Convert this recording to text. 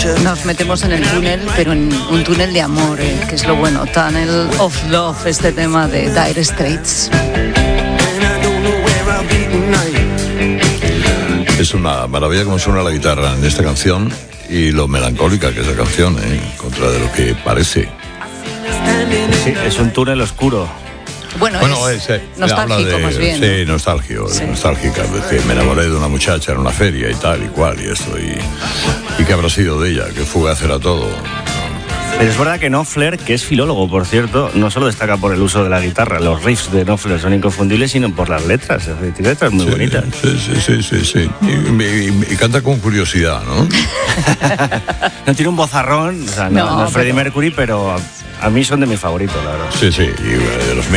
Nos metemos en el túnel, pero en un túnel de amor, que es lo bueno. Tunnel of Love, este tema de Dire Straits. Es una maravilla como suena la guitarra en esta canción y lo melancólica que es la canción, contra de lo que parece. Sí, es un túnel oscuro. Bueno, es nostálgico más bien. Sí, nostálgica. Es decir, me enamoré de una muchacha en una feria y tal y cual, y esto. ¿Y qué habrá sido de ella? Qué fugaz era todo. Pero es verdad que Knopfler, que es filólogo, por cierto, no solo destaca por el uso de la guitarra, los riffs de Knopfler son inconfundibles, sino por las letras. Tiene letras muy bonitas. Sí. Y canta con curiosidad, ¿no? No tiene un vozarrón, o sea, no es Freddie Mercury, pero a mí son de mis favoritos, la verdad. Sí, y de los míos.